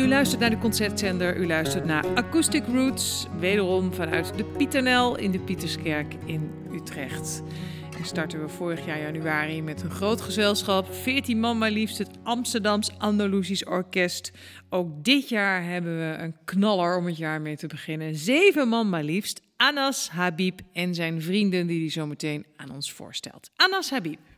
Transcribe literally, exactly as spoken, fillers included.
U luistert naar de Concertzender, u luistert naar Acoustic Roots, wederom vanuit de Pieternel in de Pieterskerk in Utrecht. En starten we vorig jaar januari met een groot gezelschap, veertien man maar liefst, het Amsterdams Andalusisch Orkest. Ook dit jaar hebben we een knaller om het jaar mee te beginnen. Zeven man maar liefst, Anas Habib en zijn vrienden die hij zo meteen aan ons voorstelt. Anas Habib.